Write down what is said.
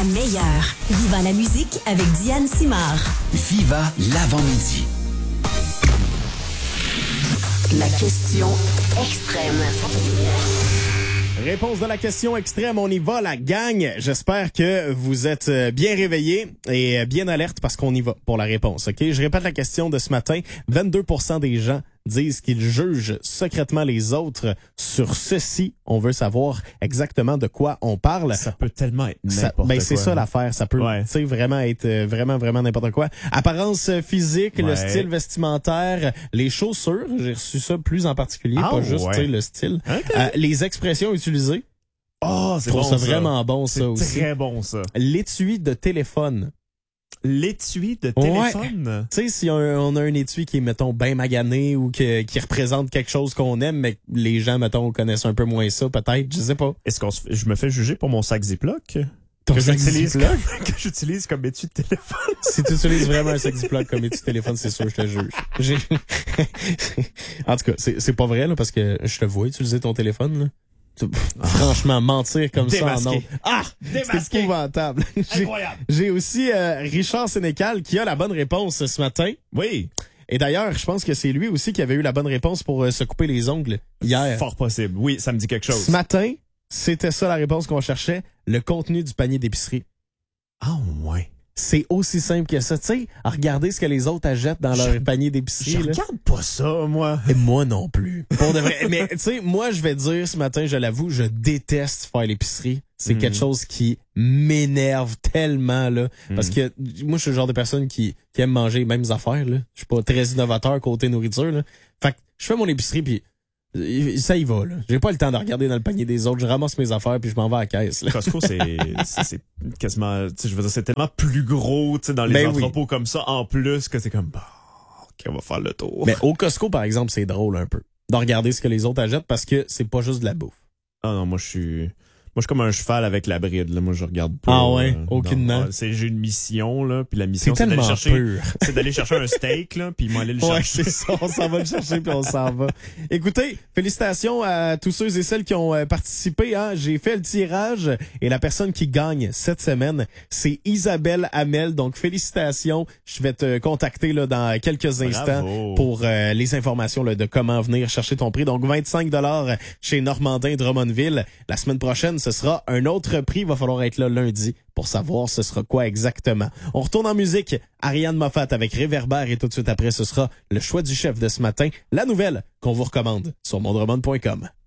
la meilleure. Viva la musique avec Diane Simard. Viva l'avant-midi. La question extrême. Réponse de la question extrême, on y va la gang. J'espère que vous êtes bien réveillés et bien alertes parce qu'on y va pour la réponse. Ok, je répète la question de ce matin. 22% des gens disent qu'ils jugent secrètement les autres sur ceci. On veut savoir exactement de quoi on parle. Ça peut tellement être n'importe quoi. C'est ça l'affaire. Ça peut vraiment être vraiment n'importe quoi. Apparence physique, le style vestimentaire, les chaussures. J'ai reçu ça plus en particulier, pas juste le style. Okay. Les expressions utilisées. Oh, c'est bon ça. Vraiment bon ça aussi. C'est très bon ça. L'étui de téléphone. L'étui de téléphone? Ouais. Tu sais, si on a un étui qui est, mettons, bien magané ou qui représente quelque chose qu'on aime, mais que les gens, mettons, connaissent un peu moins ça, peut-être, je sais pas. Est-ce que je me fais juger pour mon sac Ziploc? Ton sac Ziploc? Que j'utilise comme étui de téléphone. Si tu utilises vraiment un sac Ziploc comme étui de téléphone, c'est sûr, je te juge. En tout cas, c'est pas vrai, là, parce que je te vois utiliser ton téléphone, là. Franchement, mentir comme Démasqué. ça en ondes. Ah! C'est épouvantable. Incroyable. J'ai aussi Richard Sénécal qui a la bonne réponse ce matin. Oui. Et d'ailleurs, je pense que c'est lui aussi qui avait eu la bonne réponse pour se couper les ongles hier. Fort possible. Oui, ça me dit quelque chose. Ce matin, c'était ça la réponse qu'on cherchait. Le contenu du panier d'épicerie. Ah ouais. C'est aussi simple que ça. Tu sais, à regarder ce que les autres achètent dans leur panier d'épicerie. Je regarde pas ça, moi. Et moi non plus. Pour de vrai. Mais tu sais, moi, je vais dire ce matin, je l'avoue, je déteste faire l'épicerie. C'est quelque chose qui m'énerve tellement, là. Parce que moi, je suis le genre de personne qui aime manger les mêmes affaires, là. Je suis pas très innovateur côté nourriture, là. Fait que je fais mon épicerie, puis ça y va, là. J'ai pas le temps de regarder dans le panier des autres. Je ramasse mes affaires puis je m'en vais à la caisse, là. Costco, c'est quasiment, tu sais, je veux dire, c'est tellement plus gros, tu sais, dans les entrepôts comme ça, en plus, que c'est comme, OK, on va faire le tour. Mais au Costco, par exemple, c'est drôle un peu de regarder ce que les autres achètent parce que c'est pas juste de la bouffe. Ah non, moi, je suis comme un cheval avec la bride, là. Moi, je regarde pas. Ah ouais, aucunement. J'ai une mission, là, puis la mission, c'est d'aller chercher un steak, là, puis m'aller le chercher. Ouais, c'est ça, on s'en va le chercher puis on s'en va. Écoutez, félicitations à tous ceux et celles qui ont participé, hein. J'ai fait le tirage et la personne qui gagne cette semaine, c'est Isabelle Hamel. Donc, félicitations. Je vais te contacter, là, dans quelques instants pour les informations, là, de comment venir chercher ton prix. Donc, 25$ chez Normandin Drummondville. La semaine prochaine, ce sera un autre prix. Il va falloir être là lundi pour savoir ce sera quoi exactement. On retourne en musique. Ariane Moffat avec Réverbère et tout de suite après, ce sera le choix du chef de ce matin. La nouvelle qu'on vous recommande sur mondremont.com.